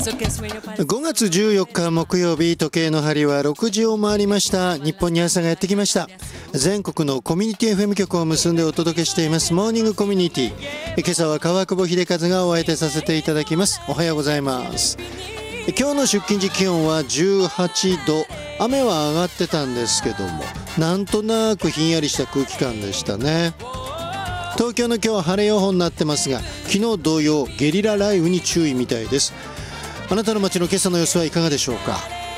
5月14日木曜日、時計の針は6時を回りました。日本に朝がやってきました。全国のコミュニティ FM 局を結んでお届けしていますモーニングコミュニティ。今朝は川久保秀和がお相手させていただきます。おはようございます。今日の出勤時気温は18度、雨は上がってたんですけども、なんとなくひんやりした空気感でしたね。東京の今日は晴れ予報になってますが、昨日同様ゲリラ雷雨に注意みたいです。あなたの街の今朝の様子はいかがでしょうか。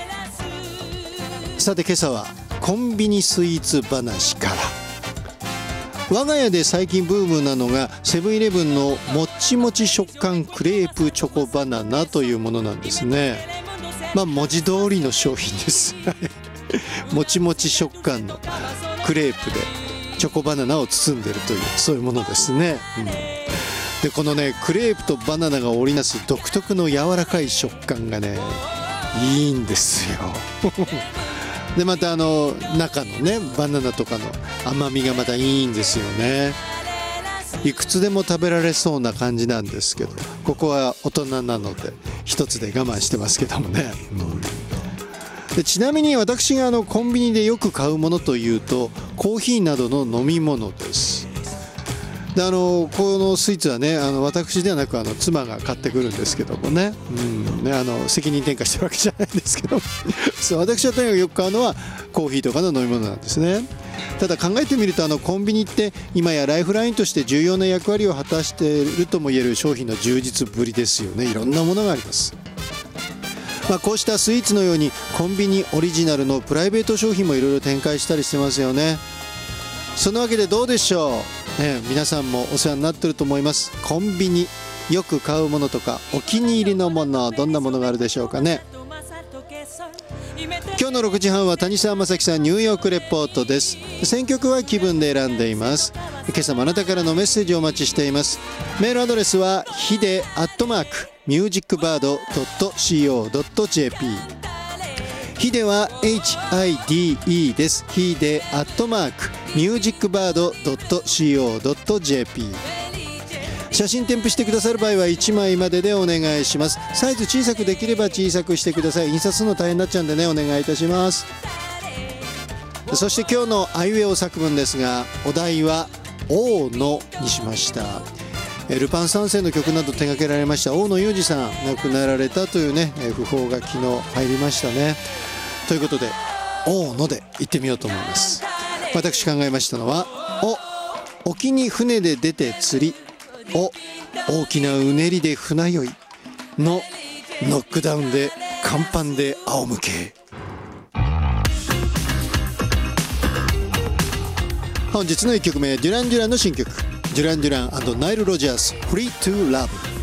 さて今朝はコンビニスイーツ話から。我が家で最近ブームなのがセブンイレブンのもっちもち食感クレープチョコバナナというものなんですね。文字通りの商品ですもちもち食感のクレープでチョコバナナを包んでいるという、そういうものですね、でこのねクレープとバナナが織りなす独特の柔らかい食感がねいいんですよでまた中のねバナナとかの甘みがまたいいんですよね。いくつでも食べられそうな感じなんですけど、ここは大人なので一つで我慢してますけどもね、でちなみに私がコンビニでよく買うものというとコーヒーなどの飲み物です。でこのスイーツはね私ではなく妻が買ってくるんですけどもね、責任転嫁してるわけじゃないんですけどそう私はとにかくよく買うのはコーヒーとかの飲み物なんですね。ただ考えてみるとコンビニって今やライフラインとして重要な役割を果たしているともいえる商品の充実ぶりですよね。いろんなものがあります。こうしたスイーツのようにコンビニオリジナルのプライベート商品もいろいろ展開したりしてますよね。そのわけでどうでしょう、皆さんもお世話になってると思います。コンビニよく買うものとかお気に入りのもの、どんなものがあるでしょうかね。今日の6時半は谷沢正樹さんニューヨークレポートです。選曲は気分で選んでいます。今朝もあなたからのメッセージをお待ちしています。メールアドレスはhide@musicbird.co.jp。ヒデは HIDE です。ヒデ@musicbird.co.jp。写真添付してくださる場合は1枚まででお願いします。サイズ小さくできれば小さくしてください。印刷するの大変になっちゃうんでね、お願いいたします。そして今日のあいうえお作文ですが、お題は大野にしました。ルパン三世の曲など手掛けられました大野雄二さん亡くなられたというね訃報が昨日入りましたね。ということで大野で行ってみようと思います。私考えましたのは沖に船で出て釣り、大きなうねりで船酔いのノックダウンで甲板で仰向け。本日の1曲目、デュラン・デュランの新曲、デュラン・デュラン&ナイル・ロジャース、フリー・トゥ・ラブ。